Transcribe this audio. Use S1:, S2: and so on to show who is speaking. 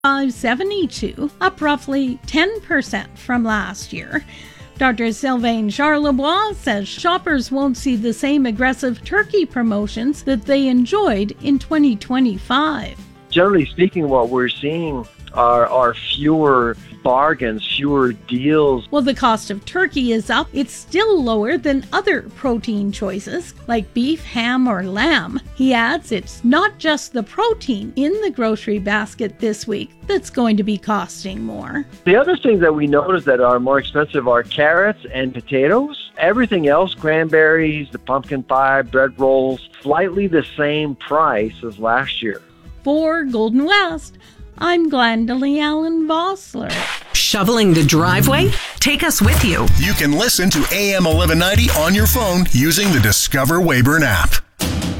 S1: $5.72, up roughly 10% from last year. Dr. Sylvain Charlebois says shoppers won't see the same aggressive turkey promotions that they enjoyed in 2025.
S2: Generally speaking, what we're seeing are fewer bargains, fewer deals.
S1: While the cost of turkey is up, it's still lower than other protein choices like beef, ham, or lamb. He adds it's not just the protein in the grocery basket this week that's going to be costing more.
S2: The other things that we notice that are more expensive are carrots and potatoes. Everything else, cranberries, the pumpkin pie, bread rolls, slightly the same price as last year.
S1: For Golden West, I'm Glendalee Allen Vossler.
S3: Shoveling the driveway? Take us with you.
S4: You can listen to AM 1190 on your phone using the Discover Weyburn app.